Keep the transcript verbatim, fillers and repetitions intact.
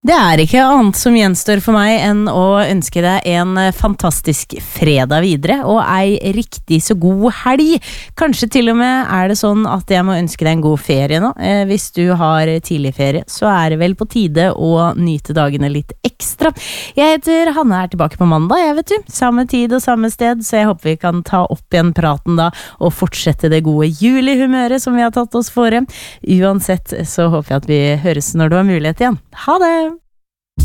Det er ikke annet som gjenstår for meg enn å ønske deg en fantastisk fredag videre, og ei riktig så god helg. Kanskje til og med er det sånn at jeg må ønske deg en god ferie nå. Eh, hvis du har tidlig ferie, så er det vel på tide å nyte dagene litt ekstra. Jeg heter Hanne, er tilbake på mandag, jeg vet du. Samme tid og samme sted, så jeg håper vi kan ta opp igjen praten da, og fortsette det gode julehumøret som vi har tatt oss fore. Uansett så håper jeg at vi høres når du har mulighet igjen. Ha det!